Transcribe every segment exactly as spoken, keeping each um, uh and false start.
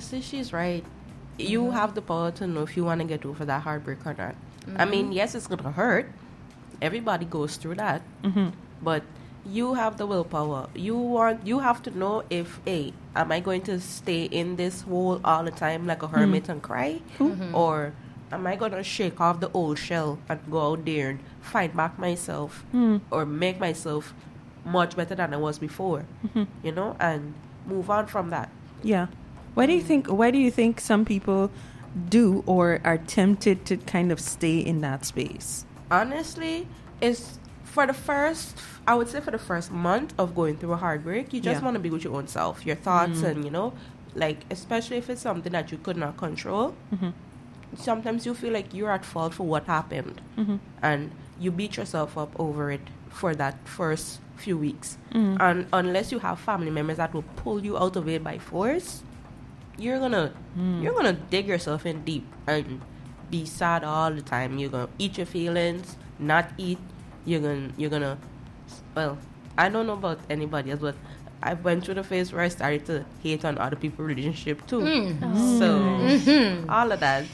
honestly, she's right. You mm-hmm. have the power to know if you want to get over that heartbreak or not. Mm-hmm. I mean, yes, it's going to hurt. Everybody goes through that. Mm-hmm. But you have the willpower. You want. You have to know if, hey, am I going to stay in this hole all the time like a hermit mm-hmm. and cry? Mm-hmm. Or am I going to shake off the old shell and go out there and find back myself mm. or make myself much better than I was before, mm-hmm. you know, and move on from that. Yeah. Why do you think, why do you think some people do or are tempted to kind of stay in that space? Honestly, it's for the first, I would say for the first month of going through a heartbreak, you just yeah. want to be with your own self, your thoughts mm. and, you know, like, especially if it's something that you could not control. Mm-hmm. Sometimes you feel like you're at fault for what happened mm-hmm. and you beat yourself up over it for that first few weeks. Mm-hmm. And unless you have family members that will pull you out of it by force, you're gonna mm. you're gonna dig yourself in deep and be sad all the time. You're gonna eat your feelings, not eat. You're gonna you're gonna well, I don't know about anybody else, but I went through the phase where I started to hate on other people's relationship too. Mm. Oh. So mm-hmm. all of that.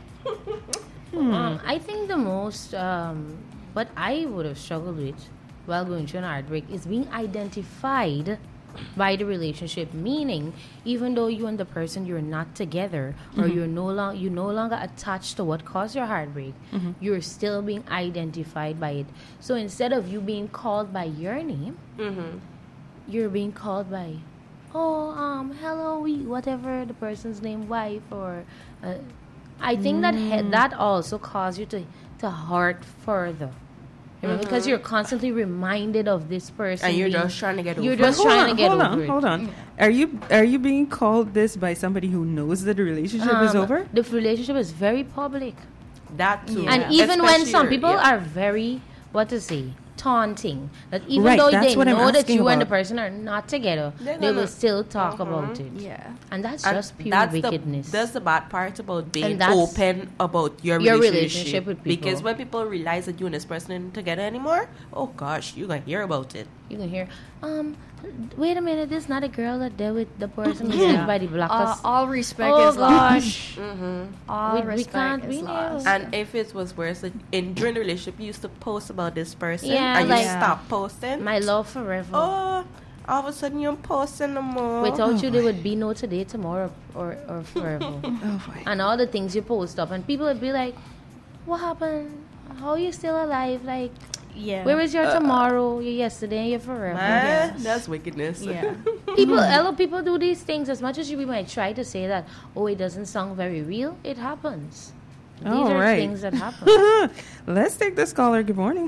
hmm. um, I think the most um, what I would have struggled with while going through an heartbreak is being identified by the relationship. Meaning, even though you and the person you're not together, mm-hmm. or you're no long you no longer attached to what caused your heartbreak, mm-hmm. you're still being identified by it. So instead of you being called by your name, mm-hmm. you're being called by, oh, um, hello, we, whatever the person's name, wife, or. Uh, I think mm. that he- that also causes you to, to hurt further. Mm-hmm. Because you're constantly reminded of this person. And you're being, just trying to get over you're it. You're just trying on, to get hold over on, it. Hold on, hold on. Are you, are you being called this by somebody who knows that the relationship um, is over? The relationship is very public. That too. Yeah. And even Especially when some people yeah. are very, what to say, taunting, that even right, though they know that you about. and the person are not together, They're they will still talk uh-huh. about it. Yeah. And that's and just pure that's wickedness. The, that's the bad part about being open about your, your relationship. relationship with people. Because when people realize that you and this person aren't together anymore, oh gosh, you're going to hear about it. You can hear, um, wait a minute, this is not a girl that dealt with the person who yeah. by the blockers. Uh, all respect oh is gosh. lost. mm-hmm. All we, respect we is lost. And if it was worse, like in during the relationship, you used to post about this person, yeah, and like, you stop posting. My love forever. Oh, all of a sudden you're posting no more. Without oh you, there would be no today, tomorrow, or, or forever. oh and all the things you post up, and people would be like, "What happened? How are you still alive? Like." Yeah. Where is your uh, tomorrow, your yesterday, and your forever? Man, yes. That's wickedness. Yeah. people, a lot of people do these things. As much as you might try to say that, oh, it doesn't sound very real, it happens. These All are right. things that happen. Let's take this caller. Good morning.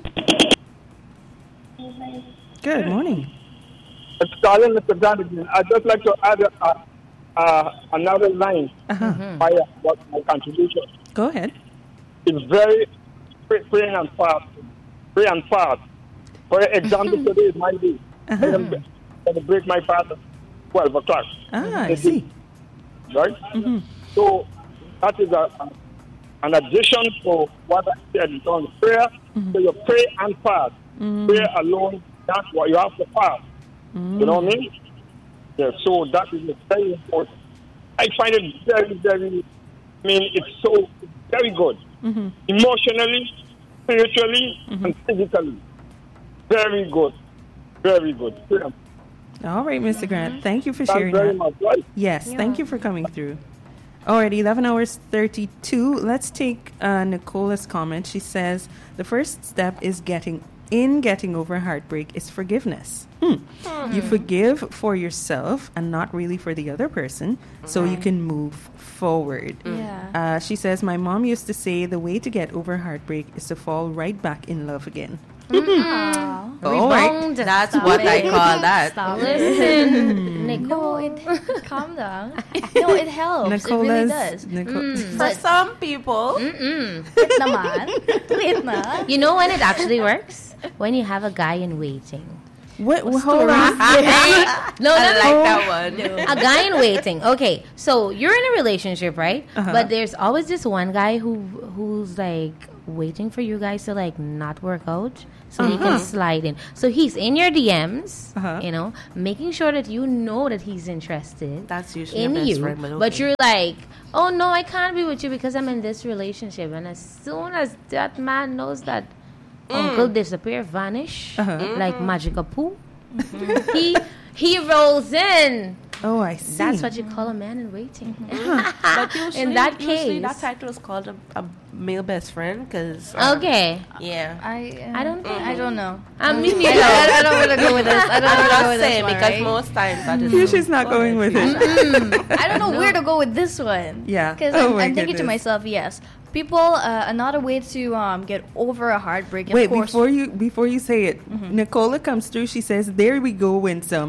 Good morning. It's Colin, Mister Jonathan. I'd just like to add uh, uh, another line uh-huh. by uh, what my contribution. Go ahead. It's very praying and fast. Pray and fast. For example, today is my day. Uh-huh. I'm going to break my fast at twelve o'clock. Ah, I see. Right? Mm-hmm. So that is a, a, an addition to what I said in terms of prayer. Mm-hmm. So you pray and fast. Mm-hmm. Prayer alone, that's what you have to fast. Mm-hmm. You know what I mean? Yeah, so that is very important. I find it very, very, I mean, it's so very good. Mm-hmm. Emotionally, spiritually, mm-hmm. and physically. Very good. Very good. Yeah. All right, Mister Grant. Mm-hmm. Thank you for Thanks sharing very that. Much, right? Yes, yeah. thank you for coming through. All right, eleven hours thirty-two. Let's take uh, Nicola's comment. She says, the first step is getting in getting over heartbreak is forgiveness. Hmm. Mm-hmm. You forgive for yourself and not really for the other person, mm-hmm. so you can move forward. Yeah. Uh, she says, my mom used to say the way to get over heartbreak is to fall right back in love again. Mm-hmm. Oh, right. That's Stop what it. I call that. Stop. Listen, Nicole. No, it, calm down. No, it helps. Nicola's, it really does. Nicole. Mm. For some people. Mm-mm. Wait naman. Wait na. You know when it actually works? When you have a guy in waiting. What? Hold on. no, no, I no, like no. that one. No. A guy in waiting. Okay, so you're in a relationship, right? Uh-huh. But there's always this one guy who who's like waiting for you guys to like not work out so uh-huh. he can slide in. So he's in your D Ms, uh-huh. you know, making sure that you know that he's interested. That's usually in best you. Friend, but, okay. But you're like, oh no, I can't be with you because I'm in this relationship. And as soon as that man knows that mm. uncle disappear, vanish uh-huh. mm-hmm. like magical poo, mm-hmm. he he rolls in. Oh, I see. That's what you call a man in waiting. Mm-hmm. But usually, in that usually case, that title is called a, a male best friend because. Um, okay. Yeah. I uh, I don't. Think I don't know. I mean, me I, don't, I don't want to go with this. I don't I'm want to not go with saying this one, because right? most times that is. Fusha's not going with it. Mm, I don't know no. where to go with this one. Yeah. Because oh I'm, I'm thinking goodness. to myself, yes. People, uh, another way to um, get over a heartbreak. Wait, of course, before you before you say it, mm-hmm. Nicola comes through. She says, "There we go, Winsome."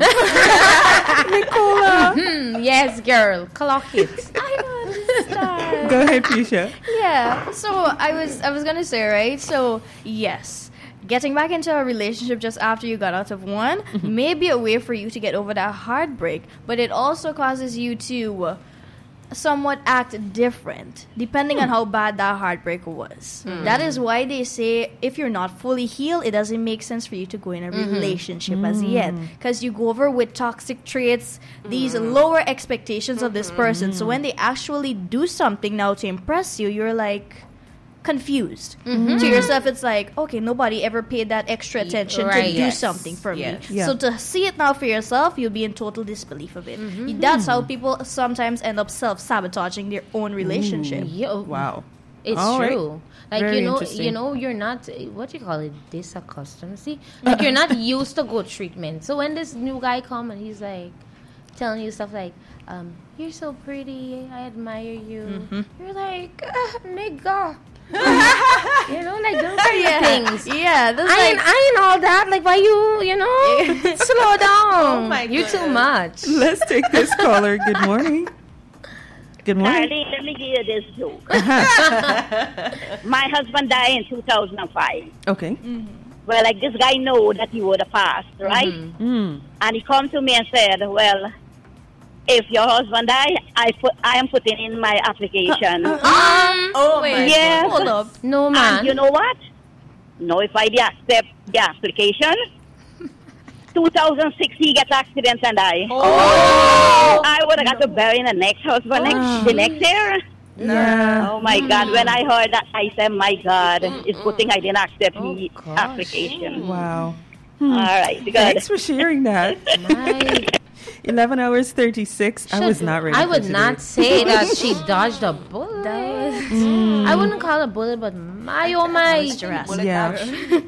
Nicola, mm-hmm. Yes, girl, clock it. I don't understand. Go ahead, Fusha. Yeah. So I was I was gonna say, right. So yes. Getting back into a relationship just after you got out of one mm-hmm. may be a way for you to get over that heartbreak, but it also causes you to uh, somewhat act different depending mm. on how bad that heartbreak was. Mm. That is why they say if you're not fully healed, it doesn't make sense for you to go in a mm-hmm. relationship mm. as yet, because you go over with toxic traits, mm. these lower expectations mm-hmm. of this person. So when they actually do something now to impress you, you're like confused mm-hmm. to yourself. It's like, okay, nobody ever paid that extra attention right. to do yes. something for yes. me. Yeah. So to see it now for yourself, you'll be in total disbelief of it. Mm-hmm. That's how people sometimes end up self-sabotaging their own relationship. Yo, wow, it's All true. Right. Like Very you know, interesting. you know, you're not what do you call it, disaccustomed. See, like you're not used to good treatment. So when this new guy come and he's like telling you stuff like, um, "You're so pretty, I admire you," mm-hmm. you're like, ah, nigga. You know, like those kind yeah. of things. Yeah, that's I ain't, like, I ain't all that. Like, why you, you know, slow down. Oh my you goodness. too much. Let's take this caller. Good morning. Good morning. Carly, let me give you this joke. Uh-huh. My husband died in two thousand five. Okay. Mm-hmm. Well, like this guy know that he would have passed, right? Mm-hmm. Mm. And he come to me and said, well, if your husband die, I put I am putting in my application. Um, oh wait, my yes. God. hold up. No, man. And you know what? No, if I accept the application, two thousand six he gets accident and die. Oh. I would have got to bury the next husband Oh. next, the next year. Yeah. Oh my God! When I heard that, I said, "My God, it's good thing I didn't accept Oh, the gosh. application." Wow. All right, good. Thanks for sharing that. My, Eleven hours thirty-six. I was not ready. I for would today. not say that she dodged a bullet. Mm. I wouldn't call it a bullet, but my oh my. Yeah.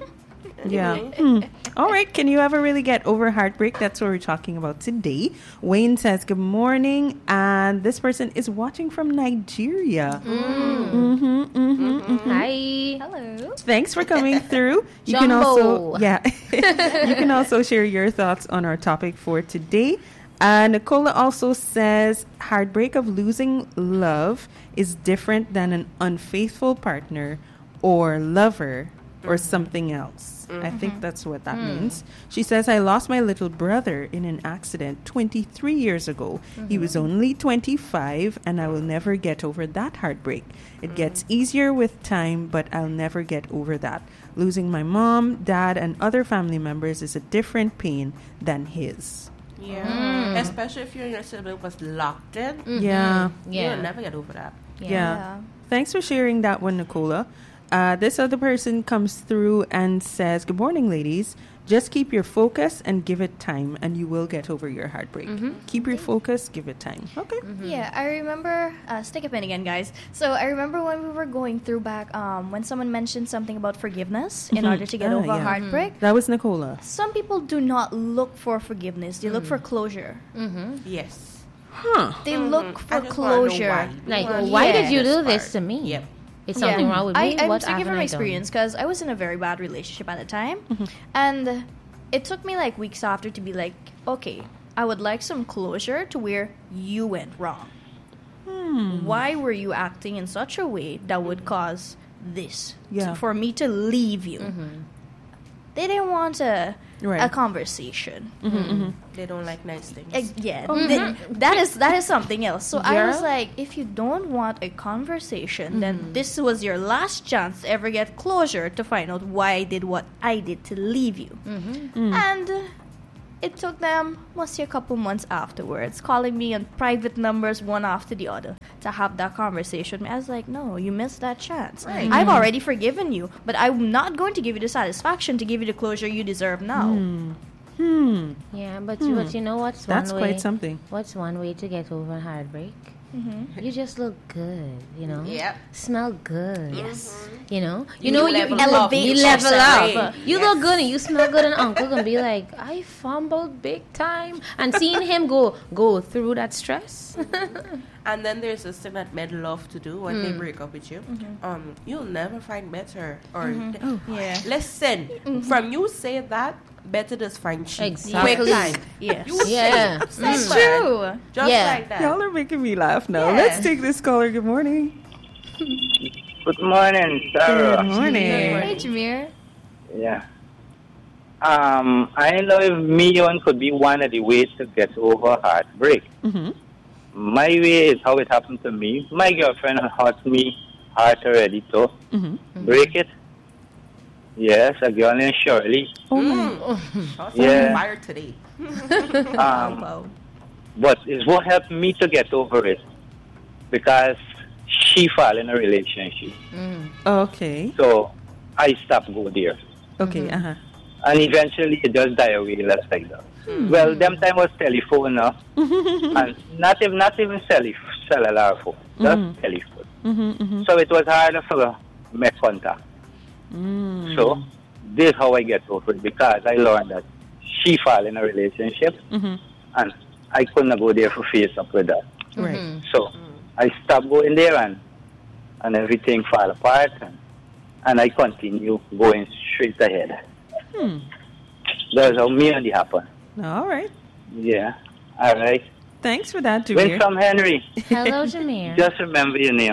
Yeah. Hmm. All right. Can you ever really get over heartbreak? That's what we're talking about today. Wayne says, good morning. And this person is watching from Nigeria. Mm. Mm-hmm, mm-hmm, mm-hmm. Hi. Hello. Thanks for coming through. You can Jumbo. also, yeah, you can also share your thoughts on our topic for today. Uh, Nicola also says heartbreak of losing love is different than an unfaithful partner or lover or something else. Mm-hmm. I think that's what that mm. means. She says, I lost my little brother in an accident twenty-three years ago. Mm-hmm. He was only twenty-five, and I will never get over that heartbreak. It mm-hmm. gets easier with time, but I'll never get over that. Losing my mom, dad, and other family members is a different pain than his. Yeah. Mm. Especially if you and your sibling was locked in. Mm-hmm. Yeah. Yeah. You'll never get over that. Yeah. Yeah. Yeah. Thanks for sharing that one, Nicola. Uh, this other person comes through and says, good morning, ladies. Just keep your focus and give it time, and you will get over your heartbreak. Mm-hmm. Keep your focus, give it time. Okay. Mm-hmm. Yeah, I remember, uh, stick a pin again, guys. So I remember when we were going through back, um, when someone mentioned something about forgiveness in Mm-hmm. order to get Ah, over yeah. heartbreak. That was Nicola. Some people do not look for forgiveness. They Mm. look for closure. Mm-hmm. Yes. Huh. They Mhm. look I for just wanna know closure. why. Like, Why why Yeah. did you do this this part? to me? Yep. Is something Yeah. wrong with I, me? I'm What speaking haven't from I experience because I was in a very bad relationship at the time. Mm-hmm. And it took me like weeks after to be like, okay, I would like some closure to where you went wrong. Hmm. Why were you acting in such a way that would cause this Yeah. to, for me to leave you? Mm-hmm. they didn't want a Right. a conversation. They don't like nice things. Uh, yeah, th- that is that is something else. So I was Yeah. like, if you don't want a conversation, then this was your last chance to ever get closure to find out why I did what I did to leave you. And uh, it took them mostly a couple months afterwards, calling me on private numbers one after the other to have that conversation. I was like, no, you missed that chance. Right. I've already forgiven you, but I'm not going to give you the satisfaction to give you the closure you deserve now. Hmm. Yeah, but you, but you know what's That's one way? quite something. What's one way to get over heartbreak? You just look good, you know. Yep. Smell good. Yes. You know. You You, know. You level elevate. up. You You level separate. up. You Yes. look good and you smell good, and Uncle gonna be like, I fumbled big time, and seeing him go go through that stress. And then there's this thing that men love to do when they break up with you. Um, you'll never find better. Or Yeah. listen, from you say that, better just find cheap. Exactly. Quick time. Yes. You Yeah. say, It's say man. true. Just Yeah. like that. Y'all are making me laugh now. Yeah. Let's take this caller. Good morning. Good morning, Sarah. Good morning. Hey, Jameer. Yeah. Um, I don't know if million could be one of the ways to get over heartbreak. Mm-hmm. My way is how it happened to me. My girlfriend hurt me heart already too. Mm-hmm. Break it. Yes, a girl named Shirley. Shots Yeah. on fire today. Um, but it's what helped me to get over it because she fell in a relationship. Okay. So I stopped go there. Okay. Uh huh. And eventually it does die away less like that. Well, them time was telephone now. And not even not even cellular, cellular phone, just telephone. Mm-hmm, mm-hmm. So it was harder for make contact. Mm. So this is how I get over it because I learned that she fell in a relationship Mm-hmm. and I couldn't go there for face up with that. Right. So I stopped going there and and everything fell apart and, and I continue going straight ahead. Hmm. That's how me and it happened. All right. Yeah. All right. Thanks for that, Win Jameer. from Henry. Hello, Jameer. Just remember your name.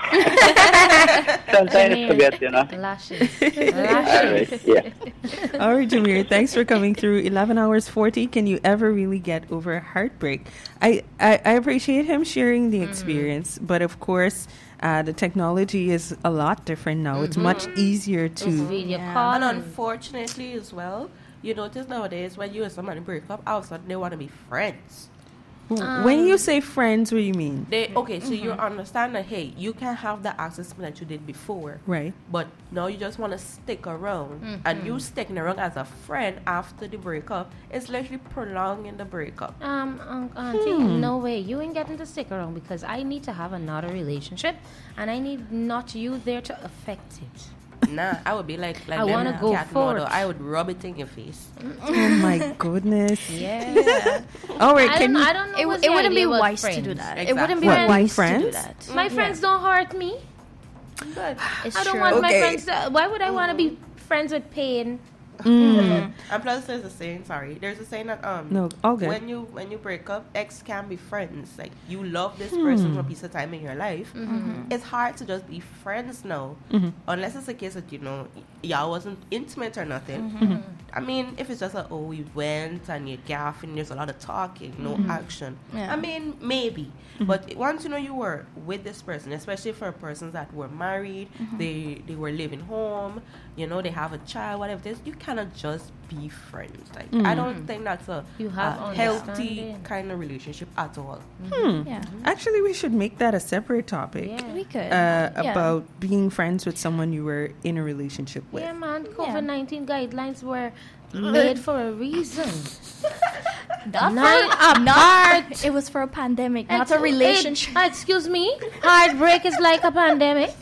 Sometimes I Jameer. forget, you know. Lashes. All Lashes. right. Yeah. All right, Jameer. Thanks for coming through. eleven hours forty. Can you ever really get over heartbreak? I, I, I appreciate him sharing the experience, but of course, uh, the technology is a lot different now. It's much easier It's to. video Yeah. call. And and- unfortunately as well, you notice nowadays when you and somebody break up, all of a sudden they want to be friends. When you say friends, what do you mean? They okay, so you understand that hey, you can have the access that you did before, Right. but now you just want to stick around, and you sticking around as a friend after the breakup is literally prolonging the breakup. Um, um, auntie, no way. You ain't getting to stick around because I need to have another relationship, and I need not you there to affect it. Nah, I would be like like I them wanna go cat forth. model. I would rub it in your face. Oh my goodness. Yeah. All right. I Can don't, you? I don't know. It, what's it the wouldn't be idea with wise to friends. do that. It Exactly. wouldn't be What, being wise to do friends? that. My friends don't hurt me. Good. It's I don't true. want my Okay. friends to. Why would I want to be friends with pain? Mm. And plus, there's a saying. Sorry, there's a saying that um. No, all good. When you when you break up, ex can be friends. Like you love this person Hmm. for a piece of time in your life. It's hard to just be friends now, Mhm. unless it's a case that you know y'all wasn't intimate or nothing. I mean, if it's just a oh we went and you gaff and there's a lot of talking, no action. Yeah. I mean maybe, but once you know you were with this person, especially for persons that were married, they they were living home, you know they have a child, whatever it is, you cannot just be friends. Like I don't think that's a, You have a healthy understanding. kind of relationship at all. Hmm. Yeah, Actually, we should make that a separate topic. Yeah. we could. Uh, Yeah. about being friends with someone you were in a relationship with. Yeah, man. COVID nineteen guidelines were made for a reason. Not Nine for, apart. It was for a pandemic, not Ex- a relationship. eh, excuse me. Heartbreak is like a pandemic.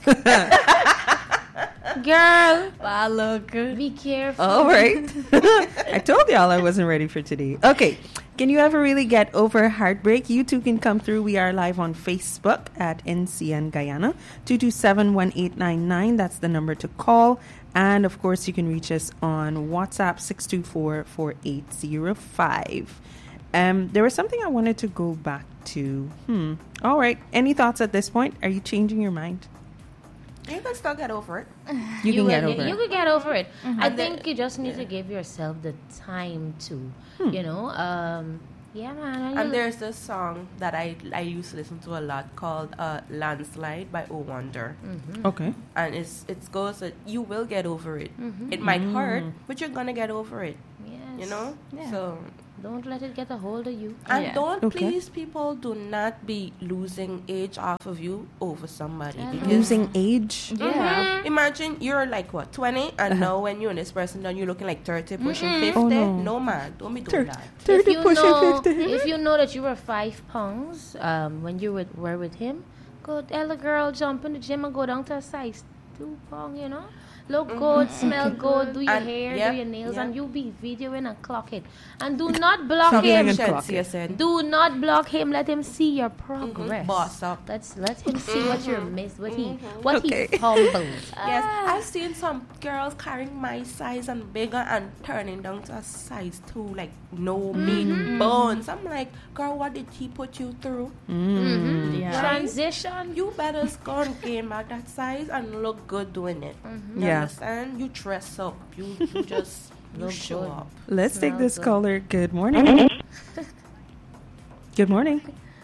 Girl, Wow, look. be careful. All right. I told y'all I wasn't ready for today. Okay. Can you ever really get over heartbreak? You too can come through. We are live on Facebook at N C N Guyana. two two seven, one eight nine nine. That's the number to call. And, of course, you can reach us on WhatsApp six two four, four eight zero five. Um, there was something I wanted to go back to. Hmm. All right. Any thoughts at this point? Are you changing your mind? You can still get over it. You, can will get over You it. can get over it. I And think then- you just need yeah. to give yourself the time to, Hmm. you know. Um, yeah, man. And you- there's this song that I I used to listen to a lot called uh, "Landslide" by O Wonder, Okay. and it's it goes that you will get over it. Mhm. It might hurt, Mm. but you're gonna get over it. Yes. You know. Yeah. So Don't let it get a hold of you. and Yeah. don't Okay. please people do not be losing age off of you over somebody Mhm. because Losing age. yeah. Imagine you're like what twenty, and Uh-huh. now when you and this person done, you're looking like thirty, pushing Mm-mm. fifty. Oh, no. man, don't be doing Thir- that. If thirty you pushing know, fifty. if you know that you were five pounds um, when you with, were with him, go tell a girl jump in the gym and go down to a size two pound. You know, look good, smell good, do your And- hair, yeah, do your nails, yeah. and you be videoing and clock it. And do not block Clocking him. and Patience, clock it. you said. Do not block him. Let him see your progress. Boss up. Let's let him see what you're miss, what he, what Okay. he fumbled. Yes, I've seen some girls carrying my size and bigger and turning down to a size two, like no meat bones. I'm like, girl, what did he put you through? Mhm. Yeah. Transition. You better go and gain back that size and look good doing it. You Yeah. understand? You dress up. You, you just you Look show good. up. Let's take Smells this good. caller. Good morning. Good morning.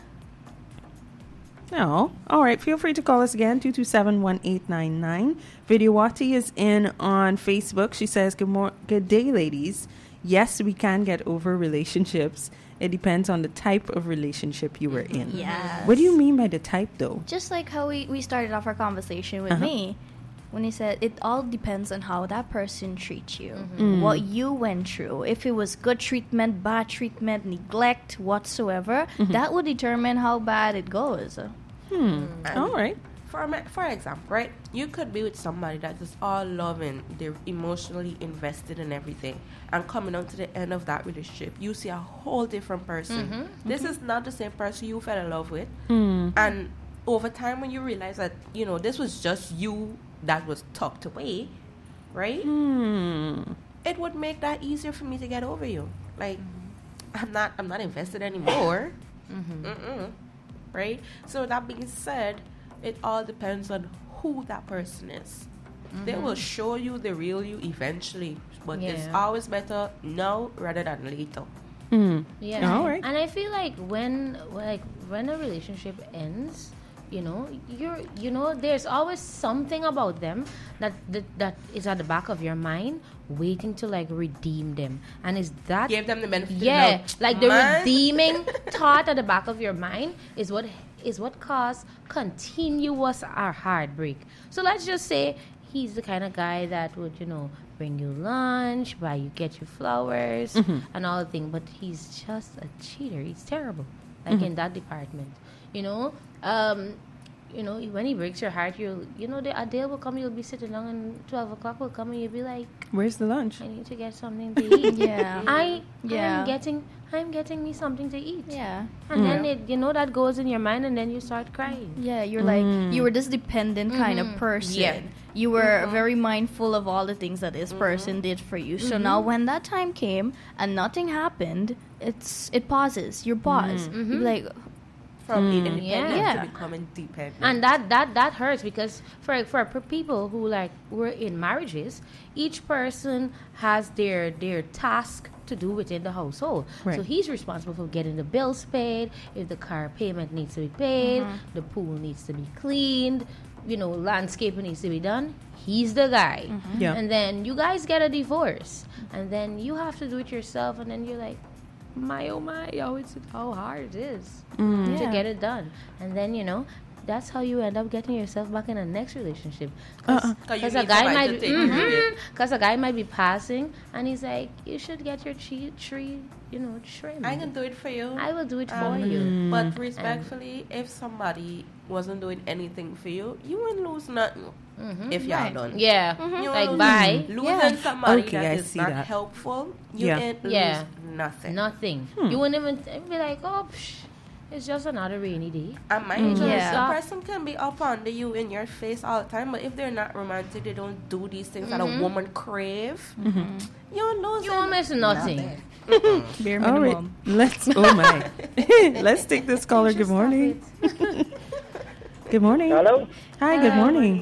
No. All right. Feel free to call us again, two two seven, one eight nine nine. Vidyawati is in on Facebook. She says, good, mor- good day, ladies. Yes, we can get over relationships. It depends on the type of relationship you were in. Yes. What do you mean by the type, though? Just like how we, we started off our conversation with Uh-huh. me, when he said it all depends on how that person treats you, Mm. what you went through. If it was good treatment, bad treatment, neglect, whatsoever, that would determine how bad it goes. Hmm. And All right. For me- for example, right? You could be with somebody that is all loving, they're emotionally invested in everything, and coming out to the end of that relationship, you see a whole different person. This is not the same person you fell in love with, Hmm. and over time, when you realize that you know this was just you that was tucked away, right? Hmm. It would make that easier for me to get over you. Like, I'm not, I'm not invested anymore. Mm-mm. Right? So that being said, it all depends on who that person is. They will show you the real you eventually, but it's Yeah. always better now rather than later. Hmm. Yeah. All right. And I feel like when like when a relationship ends, you know, you're you know, there's always something about them that that, that is at the back of your mind waiting to like redeem them. And is that Give them the benefit. of the yeah, doubt. like the Man. redeeming thought at the back of your mind is what is what caused continuous our heartbreak. So let's just say he's the kind of guy that would, you know, bring you lunch, buy you, get you flowers, and all the thing. But he's just a cheater. He's terrible, like in that department. You know, um, you know, when he breaks your heart, you'll, you know, the, a day will come, you'll be sitting down, and twelve o'clock will come, and you'll be like, Where's the lunch? I need to get something to eat. Yeah. I, Yeah. I'm getting, I'm getting me something to eat. Yeah. And then it, you know, that goes in your mind, and then you start crying. Yeah, you're like, you were this dependent kind of person. Yeah. You were very mindful of all the things that this person did for you. So now when that time came and nothing happened, it's it pauses. You're paused. You're like, From independent Yeah. to becoming dependent. And that, that, that hurts because for, for for people who like were in marriages, each person has their their task to do within the household. Right. So he's responsible for getting the bills paid, if the car payment needs to be paid, the pool needs to be cleaned, you know, landscaping needs to be done. He's the guy. Yeah. And then you guys get a divorce. And then you have to do it yourself, and then you're like, my oh my, oh, it's how hard it is to Yeah. get it done. And then, you know, that's how you end up getting yourself back in the next relationship. Uh-uh. Cause you Because a need guy somebody might to be, take care of it. because a guy might be passing, and he's like, you should get your tree, tree you know, trimmed. I can do it for you. I will do it for Um, you. But respectfully, if somebody wasn't doing anything for you, you wouldn't lose nothing if y'all Right. done. Yeah, You like lose- bye, Losing Yeah. somebody Okay, that I is see not that. helpful, you Yeah. ain't Yeah. lose nothing. nothing. You wouldn't even be like, oh, psh, it's just another rainy day. And mind you, Yeah. the person can be up under you in your face all the time, but if they're not romantic, they don't do these things that a woman crave, you're losing. You won't miss nothing. bare All right. minimum. Let's, oh my. Let's take this caller. Good morning. Good morning. Hello? Hi, good morning.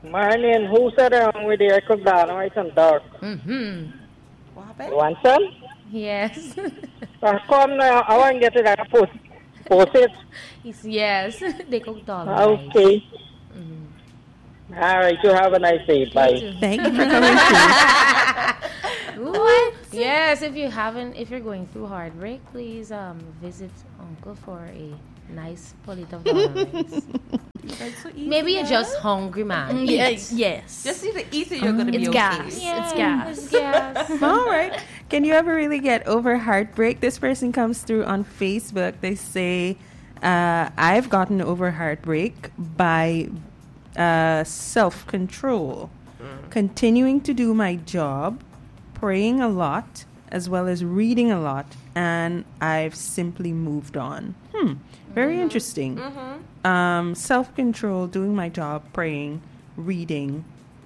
Marlene, who sat down with the cook dynamite and dark? Mm-hmm. What happened? You want some? Yes. Uh, come now, I want to get it and post, post it. It's- yes. They cooked all right. Okay. All right, you have a nice day. Bye. Thank you for coming through. What? Yes, if you haven't, if you're going through heartbreak, please um visit Uncle for a nice plate of rice. That's so easy, Maybe you're yeah? just hungry, man. Mm, Eat. yeah, yes. Just either eat it, you're gonna be It's okay. gas. Yeah, It's gas. It's gas. All right. Can you ever really get over heartbreak? This person comes through on Facebook. They say, uh, I've gotten over heartbreak by uh, self control, continuing to do my job, praying a lot, as well as reading a lot, and I've simply moved on. Hmm. Very interesting. Um, self control, doing my job, praying, reading,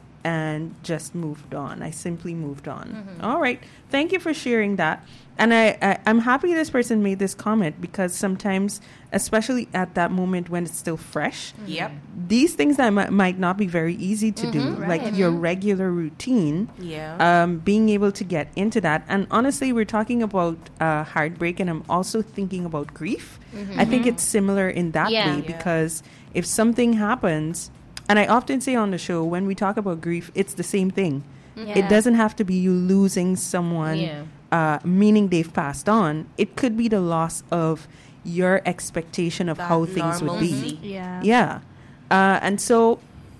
and just moved on. I simply moved on. All right. Thank you for sharing that. And I, I, I'm happy this person made this comment because sometimes, especially at that moment when it's still fresh, Yep. these things that mi- might not be very easy to do, like your regular routine, Yeah. um, being able to get into that. And honestly, we're talking about uh, heartbreak, and I'm also thinking about grief. I think it's similar in that Yeah. way Yeah. because if something happens, and I often say on the show, when we talk about grief, it's the same thing. It Yeah. doesn't have to be you losing someone, Yeah. uh, meaning they've passed on. It could be the loss of your expectation of That how things would be. normalcy. Yeah. Yeah. Uh, and so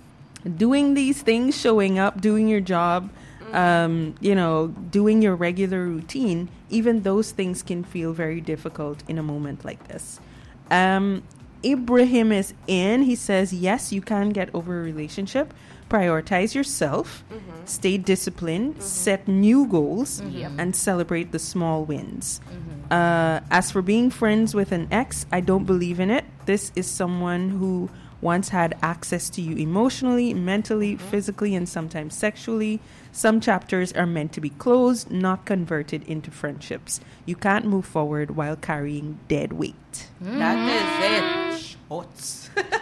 doing these things, showing up, doing your job, um, you know, doing your regular routine, even those things can feel very difficult in a moment like this. Um, Ibrahim is in. He says, yes, you can get over a relationship. Prioritize yourself, stay disciplined, set new goals, and celebrate the small wins. Uh, as for being friends with an ex, I don't believe in it. This is someone who once had access to you emotionally, mentally, physically, and sometimes sexually. Some chapters are meant to be closed, not converted into friendships. You can't move forward while carrying dead weight. That is it. Shots.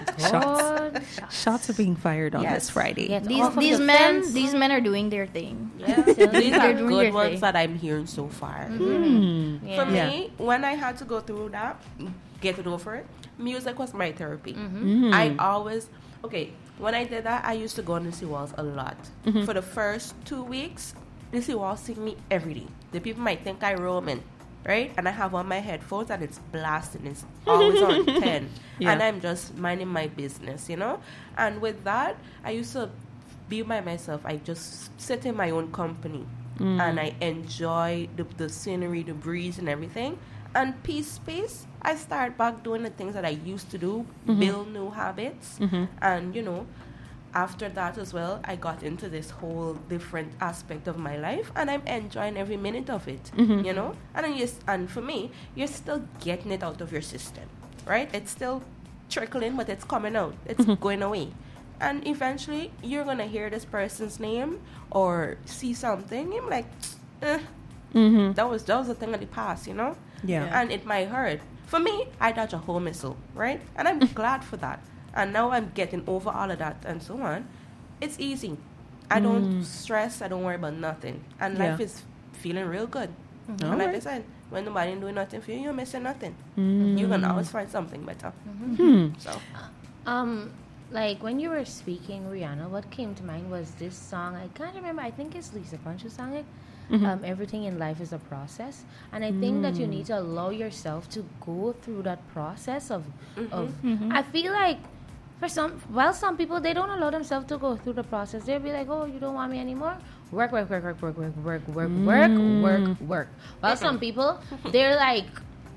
God. Shots are being fired on Yes. this Friday. Get These off of these the men fence. these men are doing their thing. Yeah. These are They're doing good their ones thing. that I'm hearing so far. Hmm. Yeah. For me, when I had to go through that, getting over it, music was my therapy. I always, okay, when I did that, I used to go on the sea walls a lot. For the first two weeks, the sea walls sing me every day. The people might think I roaming, right? And I have on my headphones and it's blasting. It's always on ten. Yeah. And I'm just minding my business, you know? And with that, I used to be by myself. I just sit in my own company. And I enjoy the, the scenery, the breeze and everything. And peace space, I start back doing the things that I used to do, build new habits. And, you know, after that as well, I got into this whole different aspect of my life, and I'm enjoying every minute of it, you know? And then you, s- and for me, you're still getting it out of your system, right? It's still trickling, but it's coming out. It's going away. And eventually, you're going to hear this person's name or see something, you're like, eh, that was that was a thing of the past, you know? Yeah. And it might hurt. For me, I dodge a whole missile, right? And I'm glad for that. And now I'm getting over all of that and so on. It's easy. I don't stress. I don't worry about nothing. And life Yeah. is feeling real good. And like I Alright. said, when nobody ain't doing nothing for you, you're missing nothing. You can always find something better. Hmm. So, Um, like when you were speaking, Rihanna, what came to mind was this song. I can't remember. I think it's Lisa Punch who sang it. Um, everything in life is a process, and I think that you need to allow yourself to go through that process of. of I feel like for some, well, some people they don't allow themselves to go through the process. They'll be like, "Oh, you don't want me anymore." Work, work, work, work, work, work, work, work, work, work, work. Well, some people they're like.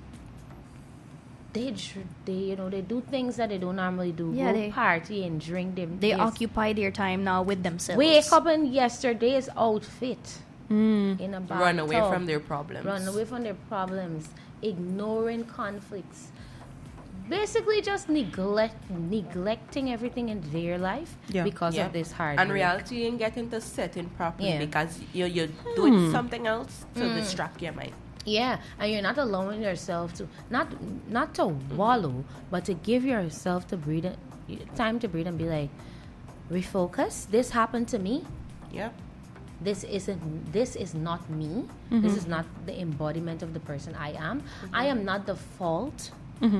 They, dr- they, you know, they do things that they don't normally do. Yeah, Go they- party and drink them. They yes. occupy their time now with themselves. Wake up in yesterday's outfit in a bathtub. run away from their problems. Run away from their problems, ignoring conflicts, basically just neglect neglecting everything in their life Yeah. because Yeah. of this hard. And reality ain't getting to setting properly Yeah. because you're, you're doing something else to distract your mind. Yeah, and you're not allowing yourself to not not to wallow, but to give yourself to breathe, time to breathe and be like, refocus. This happened to me. Yep. This isn't. This is not me. Mm-hmm. This is not the embodiment of the person I am. Mm-hmm. I am not the fault Mm-hmm.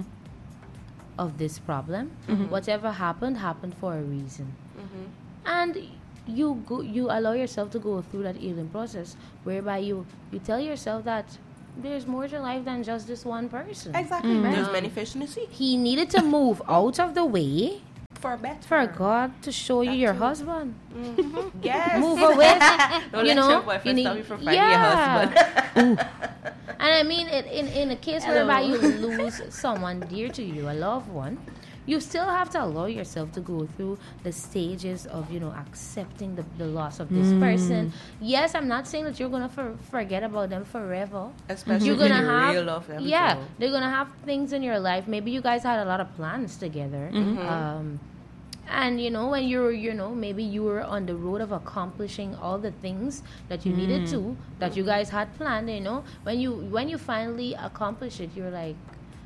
of this problem. Mm-hmm. Whatever happened happened for a reason, Mm-hmm. and you go, you allow yourself to go through that healing process, whereby you you tell yourself that there's more to life than just this one person. Exactly. Mm. There's many fish in the sea. He needed to move out of the way For a better. for God to show you That your too. husband. Mm-hmm. Yes. Move away. Don't you let know, your boyfriend you need- stop you from finding yeah. your husband. And I mean, it, in in a case Hello. whereby you lose someone dear to you, a loved one, you still have to allow yourself to go through the stages of, you know, accepting the, the loss of this person. Yes, I'm not saying that you're gonna for, forget about them forever. Especially You're if gonna you have, really love them. yeah, too. they're gonna have things in your life. Maybe you guys had a lot of plans together. Um, and you know, when you're, you know, maybe you were on the road of accomplishing all the things that you needed to, that you guys had planned. You know, when you when you finally accomplish it, you're like,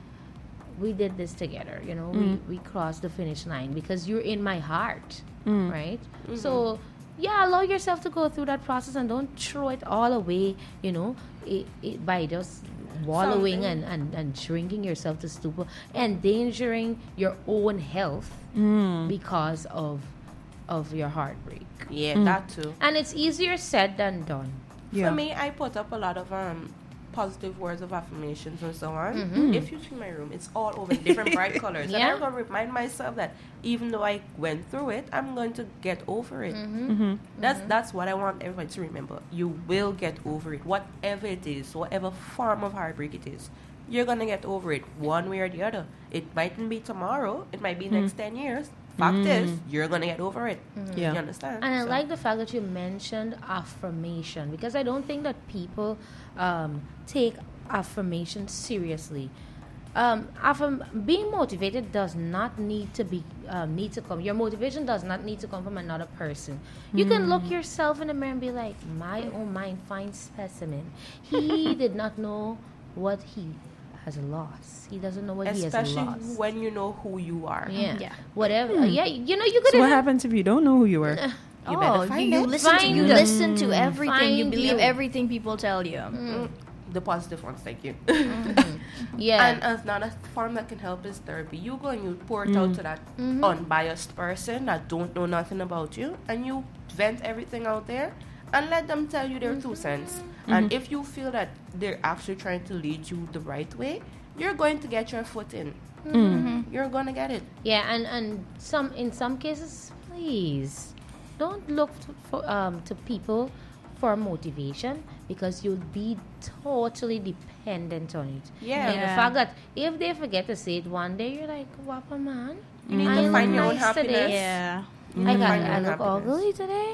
we did this together. You know, we we crossed the finish line because you're in my heart, right? So yeah, allow yourself to go through that process and don't throw it all away. You know, it, it by just wallowing and, and, and shrinking yourself to stupor, endangering your own health because of of your heartbreak. Yeah, that too. And it's easier said than done. Yeah. For me, I put up a lot of um positive words of affirmations and so on. Mm-hmm. If you see my room, it's all over in different bright colors. And Yeah. I'm going to remind myself that even though I went through it, I'm going to get over it. Mm-hmm. That's that's what I want everybody to remember. You will get over it. Whatever it is, whatever form of heartbreak it is, you're going to get over it one way or the other. It mightn't be tomorrow. It might be next ten years. Fact is, you're going to get over it. Yeah. You understand? And I So- like the fact that you mentioned affirmation, because I don't think that people um, take affirmation seriously. Um, affirm- being motivated does not need to be um, need to come. Your motivation does not need to come from another person. You can look yourself in the mirror and be like, "My oh my fine specimen. He did not know what he has lost. He doesn't know what he has Especially lost." when you know who you are. Yeah, Yeah. whatever. Uh, yeah, you know, you could So what happens if you don't know who you are? You oh, better find you, you it. listen to you Find it. listen to everything. You Find believe you. everything people tell you. The positive ones, thank you. Yeah. And another form that can help is therapy. You go and you pour it out to that unbiased person that don't know nothing about you, and you vent everything out there and let them tell you their two cents. And if you feel that they're actually trying to lead you the right way, you're going to get your foot in. You're going to get it. Yeah, and, and some in some cases, please don't look to, for um to people for motivation, because you'll be totally dependent on it. Yeah. And the Yeah. fact that if they forget to say it one day, you're like, "Wappa man, You need I to look find your own nice happiness. today. Yeah. You I need to got find your I own look happiness. ugly today."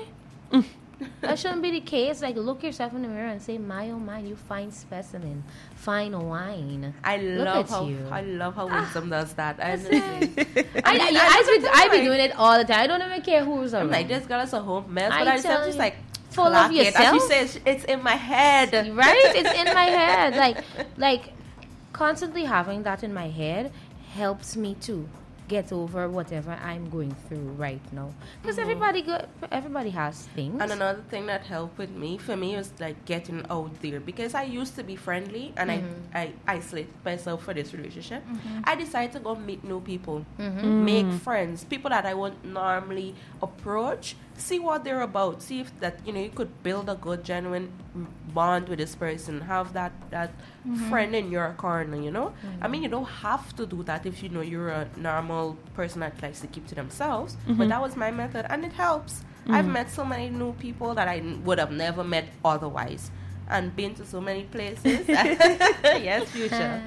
That shouldn't be the case. Like, look yourself in the mirror and say, "My oh my, you fine specimen, fine wine." I Look love at how you. I love how Winsome does that. I, That's honestly- I, I, I- yeah, I I, be, sometimes I be like- doing it all the time. I don't even care who's around. I'm like, this girl is a home mess, I but I tell just you, like full of clock it. As yourself. she says, it's in my head. Right? It's in my head. Like, like constantly having that in my head helps me to get over whatever I'm going through right now. Because everybody go, everybody has things. And another thing that helped with me, for me, was like getting out there, because I used to be friendly and I, I isolated myself for this relationship. I decided to go meet new people, make friends, people that I wouldn't normally approach, see what they're about, see if that, you know, you could build a good, genuine bond with this person, have that, that friend in your corner, you know? I mean, you don't have to do that if you know you're a normal person that likes to keep to themselves, but that was my method and it helps. I've met so many new people that I n- would have never met otherwise, and been to so many places. Yes, future.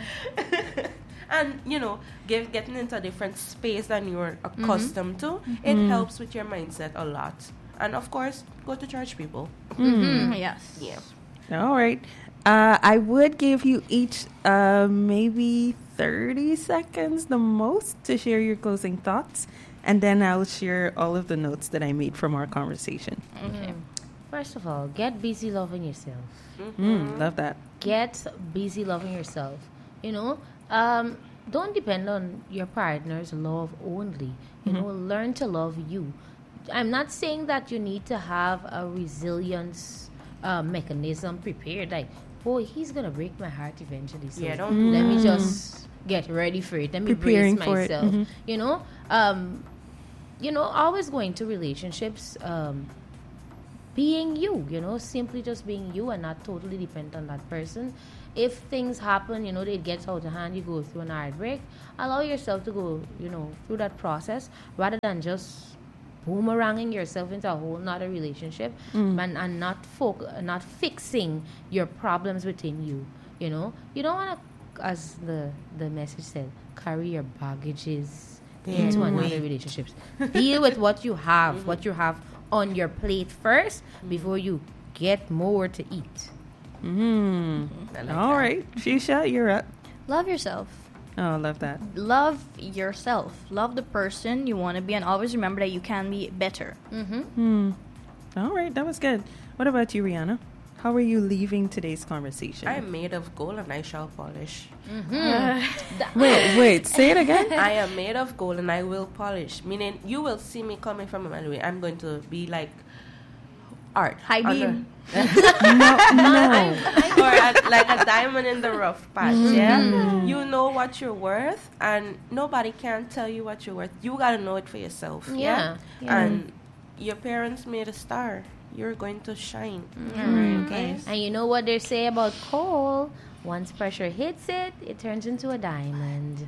And, you know, give, getting into a different space than you're accustomed to, it helps with your mindset a lot. And, of course, go to church, people. Mm, yes. Yeah. All right. Uh, I would give you each uh, maybe thirty seconds the most to share your closing thoughts, and then I'll share all of the notes that I made from our conversation. Okay. First of all, get busy loving yourself. Mm, love that. Get busy loving yourself. You know, um, don't depend on your partner's love only. You know, learn to love you. I'm not saying that you need to have a resilience uh, mechanism prepared. Like, oh, he's gonna break my heart eventually. So Yeah, don't let do me that. just get ready for it. Let me Preparing brace for it. myself. Mhm. You know, um, you know, always going to relationships. Um, being you, you know, simply just being you and not totally dependent on that person. If things happen, you know, it gets out of hand, you go through an heartbreak, allow yourself to go, you know, through that process rather than just boomeranging yourself into a whole nother relationship and, and not foc- not fixing your problems within you, you know. You don't want to, as the, the message said, carry your baggages into another relationship. Deal with what you have, what you have on your plate first before you get more to eat. Mm. I like All that. right, Fuchsia, you're up. Love yourself. Oh, I love that. Love yourself. Love the person you want to be, and always remember that you can be better. Hmm. All right, that was good. What about you, Rihanna? How are you leaving today's conversation? I am made of gold and I shall polish. wait, wait, say it again. I am made of gold and I will polish. Meaning, you will see me coming from a mile away. I'm going to be like art. High on the- beam. no, no. or a, like a diamond in the rough patch. Yeah, you know what you're worth, and nobody can tell you what you're worth. You gotta know it for yourself. Yeah, Yeah, yeah. and your parents made a star. You're going to shine. Mm-hmm. Okay. And you know what they say about coal? Once pressure hits it, it turns into a diamond.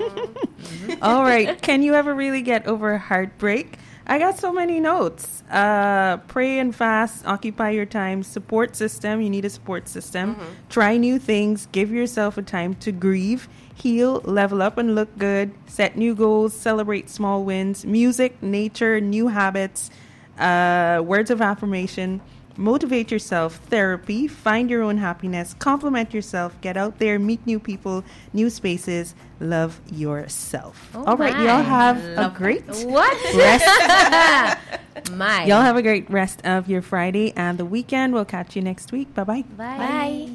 All right. Can you ever really get over heartbreak? I got so many notes. Uh, pray and fast. Occupy your time. Support system. You need a support system. Try new things. Give yourself a time to grieve. Heal. Level up and look good. Set new goals. Celebrate small wins. Music, nature, new habits. Uh, words of affirmation. Motivate yourself. Therapy. Find your own happiness. Compliment yourself. Get out there. Meet new people. New spaces. Love yourself. Oh All right, my. y'all have Love a great What? rest. My. Y'all have a great rest of your Friday and the weekend. We'll catch you next week. Bye bye. Bye. Bye.